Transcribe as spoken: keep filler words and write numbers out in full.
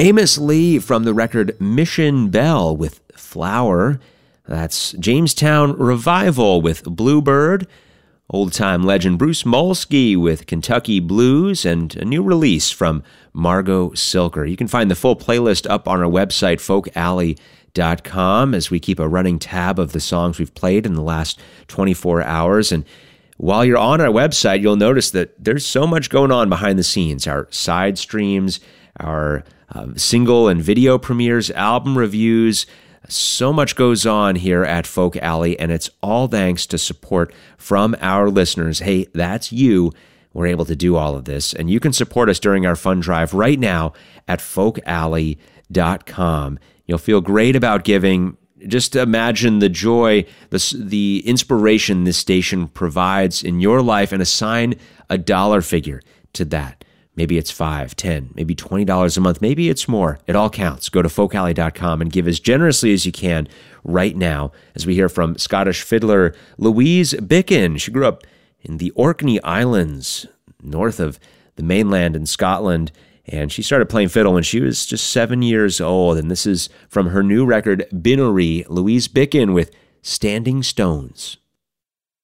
Amos Lee from the record Mission Bell with Flower. That's Jamestown Revival with Bluebird. Old-time legend Bruce Molsky with Kentucky Blues, and a new release from Margot Silker. You can find the full playlist up on our website, folk alley dot com, as we keep a running tab of the songs we've played in the last twenty-four hours. And while you're on our website, you'll notice that there's so much going on behind the scenes. Our side streams, our uh, single and video premieres, album reviews. So much goes on here at Folk Alley, and it's all thanks to support from our listeners. Hey, that's you. We're able to do all of this, and you can support us during our fund drive right now at folk alley dot com. You'll feel great about giving. Just imagine the joy, the, the inspiration this station provides in your life, and assign a dollar figure to that. Maybe it's five, ten, maybe twenty dollars a month. Maybe it's more. It all counts. Go to folk alley dot com and give as generously as you can right now, as we hear from Scottish fiddler Louise Bicken. She grew up in the Orkney Islands, north of the mainland in Scotland, and she started playing fiddle when she was just seven years old. And this is from her new record, Binnery, Louise Bicken with Standing Stones.